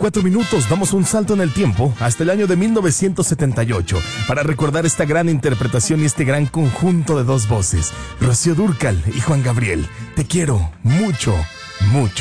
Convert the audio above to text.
4 minutos damos un salto en el tiempo hasta el año de 1978 para recordar esta gran interpretación y este gran conjunto de dos voces, Rocío Dúrcal y Juan Gabriel. Te quiero mucho, mucho.